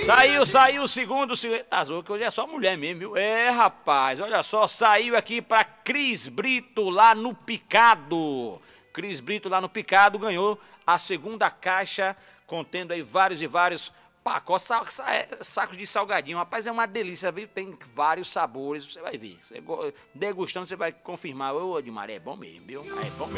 Saiu o segundo, tá azul, que hoje é só mulher mesmo, viu? É, rapaz, olha só, saiu aqui pra Cris Brito lá no Picado. Cris Brito lá no Picado ganhou a segunda caixa, contendo aí vários e vários pacotes, sacos de salgadinho. Rapaz, é uma delícia, viu? Tem vários sabores, você vai ver. Você, degustando, você vai confirmar. Ô, Edmar, é bom mesmo, viu? É bom mesmo.